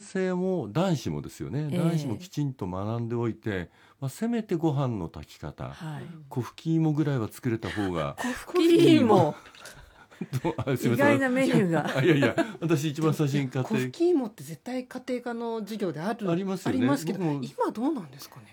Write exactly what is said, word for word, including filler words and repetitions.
性も男子もですよね、 ええ男子もきちんと学んでおいて、まあ、せめてご飯の炊き方、 はい、 粉吹き芋ぐらいは作れた方が粉吹き芋とあすいません意外なメニューがあいやいや私一番最初に買っ粉吹てき芋って絶対家庭科の授業であるありますよねありますけど、 僕も今どうなんですかね。